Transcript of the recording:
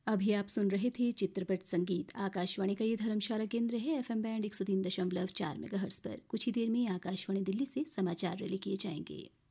अभी आप सुन रहे थे चित्रपट संगीत। आकाशवाणी का ये धर्मशाला केंद्र है। एफएम बैंड 103.4 मेगाहर्ट्ज पर। कुछ ही देर में आकाशवाणी दिल्ली से समाचार रिले किए जाएंगे।